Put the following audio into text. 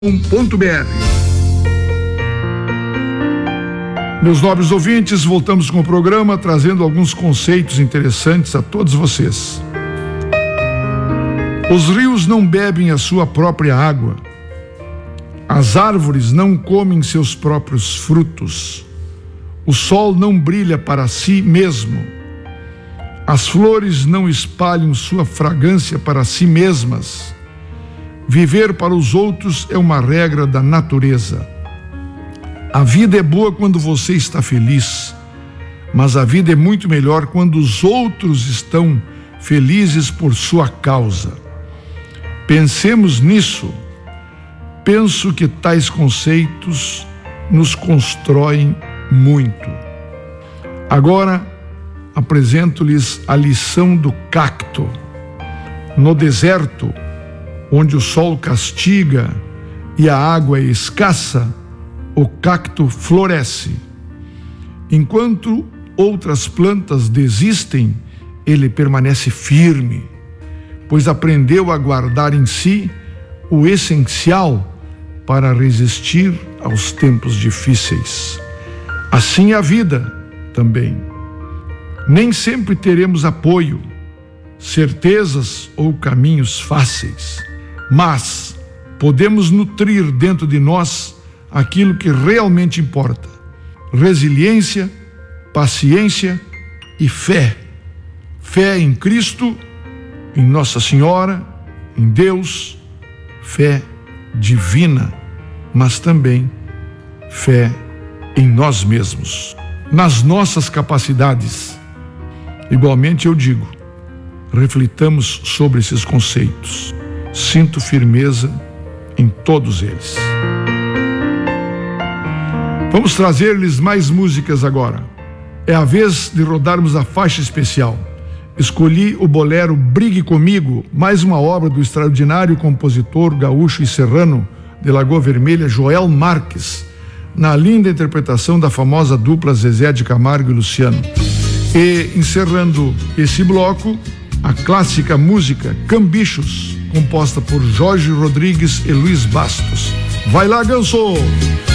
Meus nobres ouvintes, voltamos com o programa trazendo alguns conceitos interessantes a todos vocês. Os rios não bebem a sua própria água. As árvores não comem seus próprios frutos. O sol não brilha para si mesmo. As flores não espalham sua fragrância para si mesmas. Viver para os outros é uma regra da natureza. A vida é boa quando você está feliz, mas a vida é muito melhor quando os outros estão felizes por sua causa. Pensemos nisso. Penso que tais conceitos nos constroem muito. Agora, apresento-lhes a lição do cacto. No deserto, onde o sol castiga e a água é escassa, o cacto floresce. Enquanto outras plantas desistem, ele permanece firme, pois aprendeu a guardar em si o essencial para resistir aos tempos difíceis. Assim a vida também. Nem sempre teremos apoio, certezas ou caminhos fáceis, mas podemos nutrir dentro de nós aquilo que realmente importa: resiliência, paciência e fé. Fé em Cristo, em Nossa Senhora, em Deus, fé divina, mas também fé em nós mesmos, nas nossas capacidades. Igualmente eu digo, reflitamos sobre esses conceitos. Sinto firmeza em todos eles. Vamos trazer-lhes mais músicas agora. É a vez de rodarmos a faixa especial. Escolhi o bolero Brigue Comigo, mais uma obra do extraordinário compositor gaúcho e serrano de Lagoa Vermelha, Joel Marques, na linda interpretação da famosa dupla Zezé de Camargo e Luciano. E encerrando esse bloco, a clássica música Cambichos, composta por Jorge Rodrigues e Luiz Bastos. Vai lá, Ganso!